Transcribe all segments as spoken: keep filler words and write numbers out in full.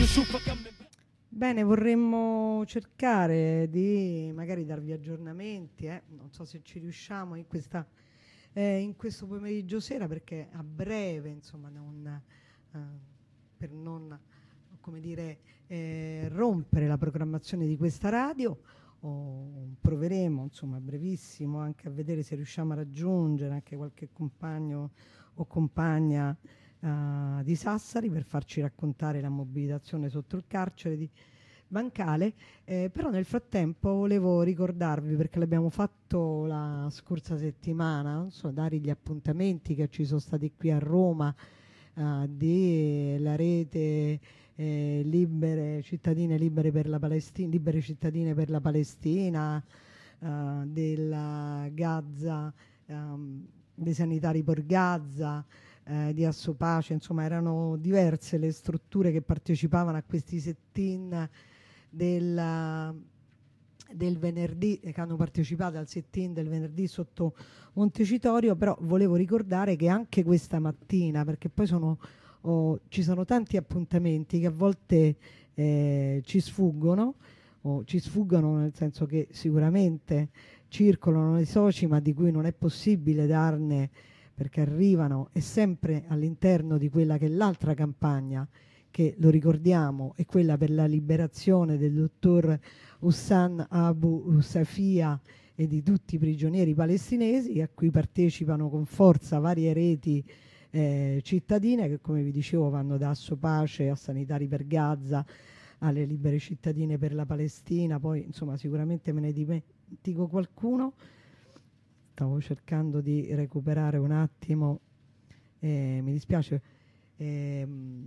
Bene, vorremmo cercare di magari darvi aggiornamenti, eh? Non so se ci riusciamo in, questa, eh, in questo pomeriggio sera, perché a breve, insomma, non, eh, per non, come dire, eh, rompere la programmazione di questa radio, o proveremo, insomma, a brevissimo anche a vedere se riusciamo a raggiungere anche qualche compagno o compagna Uh, di Sassari per farci raccontare la mobilitazione sotto il carcere di Bancale, eh, però nel frattempo volevo ricordarvi, perché l'abbiamo fatto la scorsa settimana, non so, dare gli appuntamenti che ci sono stati qui a Roma uh, della rete eh, libere cittadine libere per la Palestina, libere cittadine per la Palestina, uh, della Gaza, um, dei sanitari per Gaza, Eh, di Assopace, insomma erano diverse le strutture che partecipavano a questi sit-in del, del venerdì, che hanno partecipato al sit-in del venerdì sotto Montecitorio. Però volevo ricordare che anche questa mattina, perché poi sono, oh, ci sono tanti appuntamenti che a volte eh, ci sfuggono, o ci sfuggono nel senso che sicuramente circolano nei soci, ma di cui non è possibile darne, perché arrivano, e sempre all'interno di quella che è l'altra campagna, che lo ricordiamo, è quella per la liberazione del dottor Hussan Abu Safia e di tutti i prigionieri palestinesi, a cui partecipano con forza varie reti eh, cittadine che, come vi dicevo, vanno da Assopace a Sanitari per Gaza, alle Libere Cittadine per la Palestina. Poi insomma sicuramente me ne dimentico qualcuno. Stavo cercando di recuperare un attimo, eh, mi dispiace. Eh,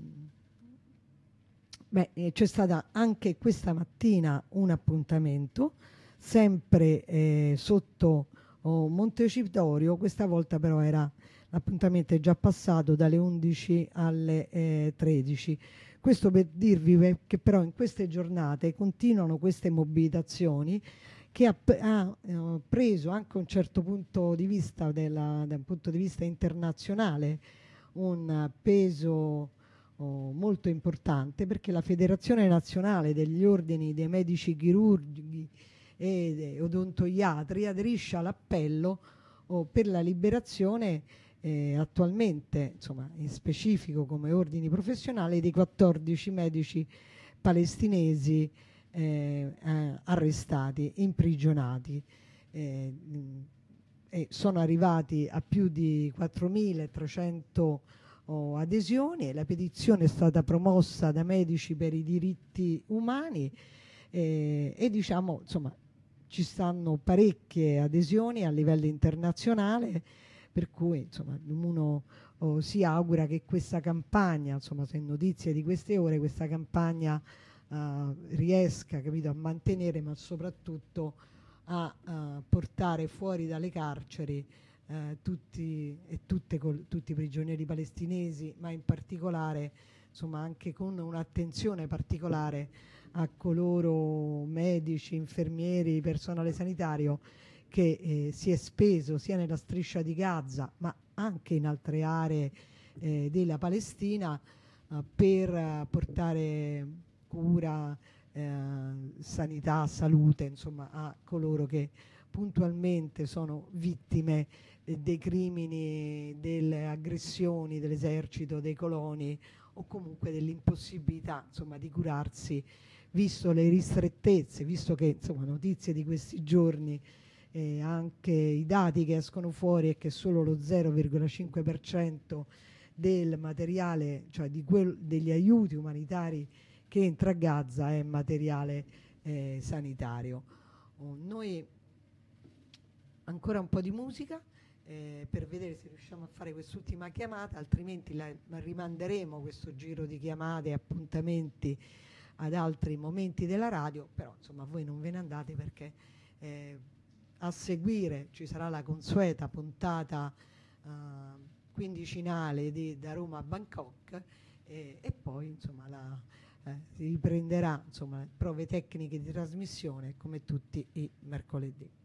beh, eh, c'è stata anche questa mattina un appuntamento, sempre eh, sotto oh, Montecitorio. Questa volta però era l'appuntamento è già passato dalle undici alle eh, tredici. Questo per dirvi che però in queste giornate continuano queste mobilitazioni, che ha, ha eh, preso anche un certo punto di vista, della, da un punto di vista internazionale, un peso oh, molto importante, perché la Federazione Nazionale degli Ordini dei Medici Chirurghi e Odontoiatri aderisce all'appello oh, per la liberazione eh, attualmente, insomma, in specifico come ordini professionali, dei quattordici medici palestinesi Eh, eh, arrestati, imprigionati, eh, e sono arrivati a più di quattromilatrecento oh, adesioni, e la petizione è stata promossa da Medici per i diritti umani, eh, e diciamo insomma ci stanno parecchie adesioni a livello internazionale, per cui insomma uno oh, si augura che questa campagna, insomma, se notizie di queste ore, questa campagna Uh, riesca, capito, a mantenere, ma soprattutto a uh, portare fuori dalle carceri uh, tutti e tutte col, tutti i prigionieri palestinesi, ma in particolare insomma anche con un'attenzione particolare a coloro medici, infermieri, personale sanitario che eh, si è speso sia nella striscia di Gaza ma anche in altre aree eh, della Palestina uh, per uh, portare cura, eh, sanità, salute, insomma, a coloro che puntualmente sono vittime eh, dei crimini, delle aggressioni dell'esercito, dei coloni, o comunque dell'impossibilità, insomma, di curarsi, visto le ristrettezze, visto che, insomma, notizie di questi giorni, eh, anche i dati che escono fuori è che solo lo zero virgola cinque per cento del materiale, cioè di quel, degli aiuti umanitari che entra a Gaza è materiale eh, sanitario. Oh, noi ancora un po' di musica eh, per vedere se riusciamo a fare quest'ultima chiamata, altrimenti la, la rimanderemo questo giro di chiamate e appuntamenti ad altri momenti della radio. Però insomma voi non ve ne andate, perché eh, a seguire ci sarà la consueta puntata uh, quindicinale di Da Roma a Bangkok, eh, e poi insomma la Eh, si riprenderà insomma prove tecniche di trasmissione come tutti i mercoledì.